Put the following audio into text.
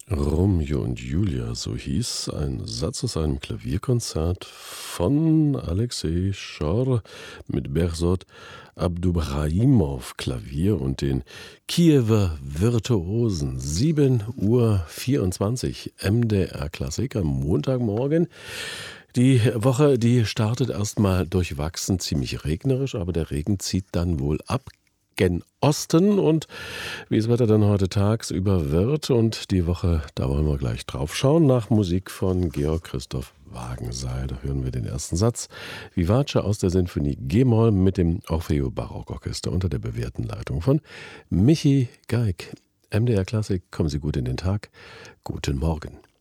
Romeo und Julia, so hieß ein Satz aus einem Klavierkonzert von Alexei Schor mit Behrzod Abdubrahimov Klavier und den Kiewer Virtuosen. 7:24 Uhr MDR Klassik am Montagmorgen. Die Woche, die startet erstmal durchwachsen, ziemlich regnerisch, aber der Regen zieht dann wohl ab gen Osten und wie das Wetter dann heute tagsüber wird und die Woche, da wollen wir gleich drauf schauen, nach Musik von Georg Christoph Wagenseil. Da hören wir den ersten Satz. Vivace aus der Sinfonie G-Moll mit dem Orfeo Barockorchester unter der bewährten Leitung von Michi Geig. MDR Klassik, kommen Sie gut in den Tag. Guten Morgen.